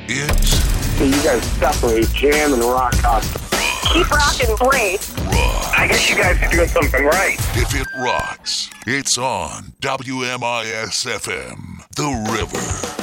It's You guys definitely jam and rock out. Keep rocking, great. rock. I guess you guys are doing something right. If it rocks, it's on WMIS FM, The River.